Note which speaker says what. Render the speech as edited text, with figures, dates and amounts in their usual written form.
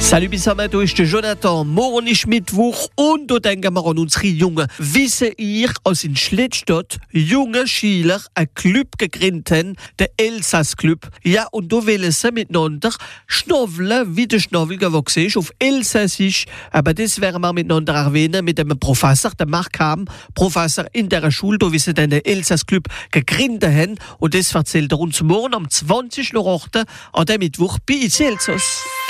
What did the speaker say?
Speaker 1: Salut zusammen, du ist der Jonathan. Morgen ist Mittwoch und da denken wir an unsere Jungen. Wissen ihr, als in Schlittstadt junge Schüler einen Club gegründet haben, der Elsass-Club. Ja, und da wollen sie miteinander schnaufeln, wie der Schnabel gewachsen ist, auf Elsassisch. Aber das werden wir miteinander erwähnen mit dem Professor, der Mark Ham, Professor in der Schule, da wie sie den Elsass-Club gegründet haben. Und das erzählt er uns morgen am 20. an dem Mittwoch bei IC Elsass.